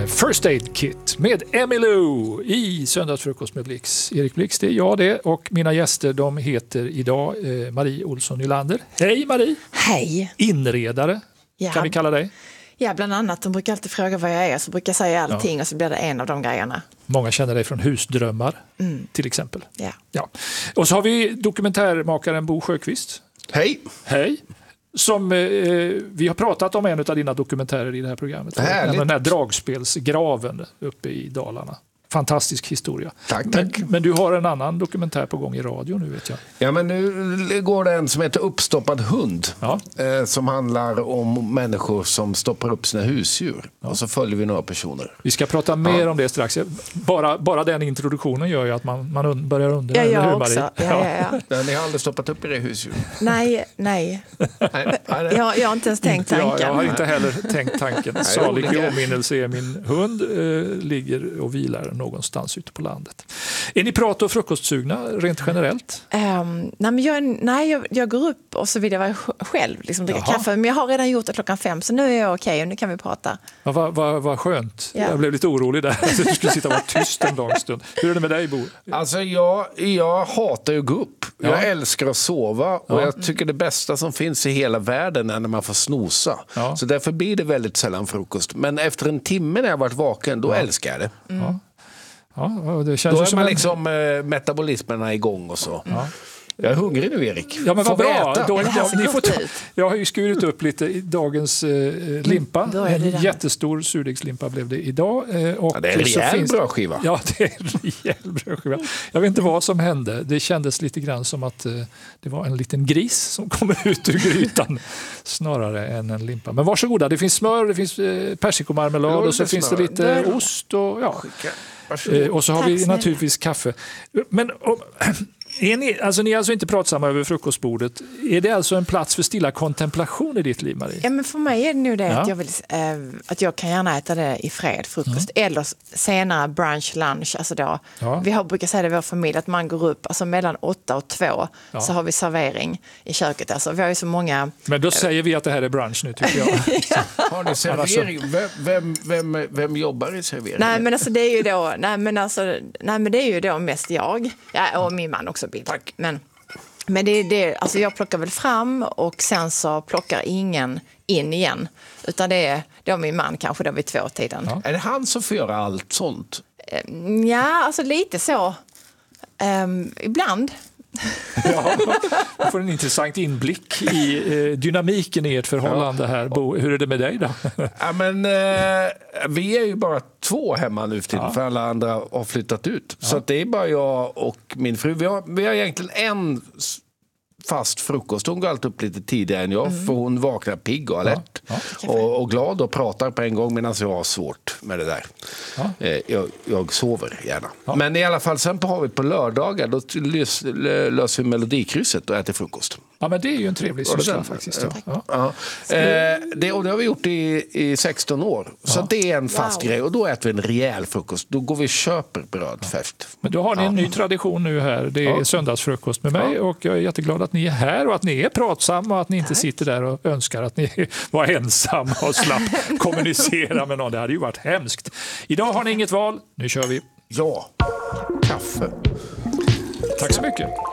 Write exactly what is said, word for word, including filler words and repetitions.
First Aid Kit med Emmylou i Söndagsfrukost med Blix. Erik Blix, det är jag det. Och mina gäster, de heter idag eh, Marie Olsson Nylander. Hej Marie! Hej! Inredare, ja. Kan vi kalla dig? Ja, bland annat. De brukar alltid fråga vad jag är, så brukar jag säga allting ja. Och så blir det en av de grejerna. Många känner dig från Husdrömmar, mm. till exempel. Ja. Ja. Och så har vi dokumentärmakaren Bo Sjöqvist. Hej! Hej! Som eh, vi har pratat om en av dina dokumentärer i det här programmet. Härligt. Den här dragspelsgraven uppe i Dalarna. Fantastisk historia. Tack, men, tack. men du har en annan dokumentär på gång i radio nu, vet jag. Ja, men nu går det en som heter Uppstoppad hund. Ja. Eh, som handlar om människor som stoppar upp sina husdjur. Ja. Och så följer vi några personer. Vi ska prata mer ja. om det strax. Bara, bara den introduktionen gör ju att man, man un, börjar undra. Ja, jag hur, också. Ja, ja, ja. Nej, ni har aldrig stoppat upp era husdjur? Nej, nej. nej, nej. Jag, jag har inte ens tänkt tanken. Ja, jag har inte heller tänkt tanken. Salig i åminnelse är min hund. Eh, ligger och vilar någonstans ute på landet. Är ni prat- och frukostsugna rent generellt? Um, nej, men jag, nej jag, jag går upp och så vill jag vara själv, liksom dricka Jaha. kaffe. Men jag har redan gjort det klockan fem, så nu är jag okej och nu kan vi prata. Ja, vad, vad, vad skönt. Ja. Jag blev lite orolig där att du skulle sitta och vara tyst en lång stund. Hur är det med dig, Bo? Alltså, jag, jag hatar ju att gå upp. Ja. Jag älskar att sova och Ja. jag tycker det bästa som finns i hela världen är när man får snosa. Ja. Så därför blir det väldigt sällan frukost. Men efter en timme när jag varit vaken, då Ja. älskar jag det. Mm. Ja. Ja, det känns Då är som man en... liksom eh, metabolismerna igång och så. Ja. Jag är hungrig nu, Erik. Ja, men vad Får vi bra. äta? Då, Det här ja, ser ni gott får ta, ut. jag har ju skurit upp lite i dagens eh, limpa. börjar det En där. jättestor surdegslimpa blev det idag. Eh, och Ja, det är en så rejäl finns- brödskiva. Ja, det är en rejäl brödskiva. Jag vet inte vad som hände. Det kändes lite grann som att eh, det var en liten gris som kommer ut ur grytan snarare än en limpa. Men varsågoda, det finns smör, det finns eh, persikomarmelad Ja, och så lite finns det smör. lite Där. ost och ja. Varsågod. Eh, och så har Tack vi snälla. naturligtvis kaffe. Men om, är ni, alltså, ni är alltså inte pratsamma över frukostbordet. Är det alltså en plats för stilla kontemplation i ditt liv, Marie? Ja, men för mig är det nog det Ja. att, jag vill, eh, att jag kan gärna äta det i fred, frukost. Mm. Eller senare brunch, lunch. Alltså då, Ja. Vi har, brukar säga det i vår familj att man går upp alltså mellan åtta och två Ja. så har vi servering i köket. Alltså, vi har ju så många... Men då säger vi att det här är brunch nu, tycker jag. Har ni servering? Vem, vem, vem, vem jobbar i servering? Nej, men alltså det är ju då, nej, men alltså, nej, men det är ju då mest jag. Ja, och min man också, Bill. Tack. Men, men det är det, alltså jag plockar väl fram och sen så plockar ingen in igen. Utan det är då min man kanske då vid tvåtiden. Ja. Är det han som får göra allt sånt? Ja, alltså lite så. Um, ibland. Ja, du får en intressant inblick i eh, dynamiken i ert förhållande här. Bo, hur är det med dig då? Ja, men, eh, vi är ju bara två hemma nu för tiden, Ja. för alla andra har flyttat ut. Så att det är bara jag och min fru. Vi har, vi har egentligen en s- fast frukost. Hon går alltid upp lite tidigare än jag, Mm. för hon vaknar pigg och alert. Ja. Och, och glad och pratar på en gång, medan jag har svårt med det där. Ja. Eh, jag, jag sover gärna. Ja. Men i alla fall, sen har vi på lördagar, då lös, lö- löser vi Melodikrysset och äter frukost. Ja, men det är ju en trevlig Var det syssla den? faktiskt. Ja. Ja. Ja. Eh, det, och det har vi gjort i, i sexton år. Så Ja. det är en fast Wow. grej. Och då äter vi en rejäl frukost. Då går vi och köper bröd färskt. Men då har ni en Ja. ny tradition nu här. Det är Ja. söndagsfrukost med mig Ja. och jag är jätteglad att ni är här och att ni är pratsamma och att ni inte sitter där och önskar att ni var ensamma och slapp kommunicera med någon. Det hade ju varit hemskt. Idag har ni inget val. Nu kör vi. Ja, kaffe. Tack så mycket.